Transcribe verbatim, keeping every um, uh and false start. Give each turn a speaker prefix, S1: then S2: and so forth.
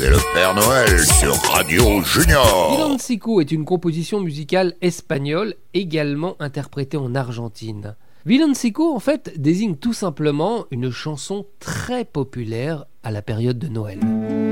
S1: c'est le Père Noël sur Radio Junior.
S2: Villancico est une composition musicale espagnole également interprétée en Argentine. Villancico, en fait, désigne tout simplement une chanson très populaire à la période de Noël.